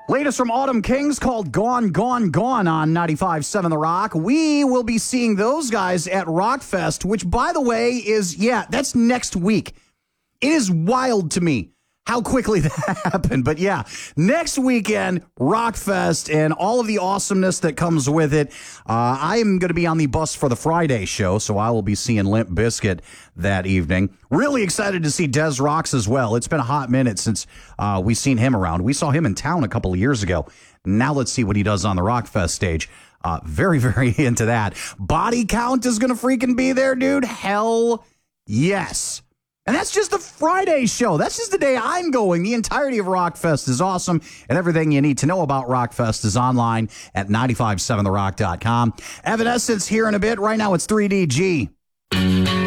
Latest from Autumn Kings called Gone, Gone, Gone on 95.7 The Rock. We will be seeing those guys at Rockfest, which, by the way, that's next week. It is wild to me how quickly that happened. But yeah, next weekend, Rockfest and all of the awesomeness that comes with it. I am going to be on the bus for the Friday show, so I will be seeing Limp Bizkit that evening. Really excited to see Des Rocks as well. It's been a hot minute since we've seen him around. We saw him in town a couple of years ago. Now let's see what he does on the Rockfest stage. Very, very into that. Body Count is going to freaking be there, dude. Hell yes. And that's just the Friday show. That's just the day I'm going. The entirety of Rockfest is awesome, and everything you need to know about Rockfest is online at 957therock.com. Evanescence here in a bit. Right now it's 3DG.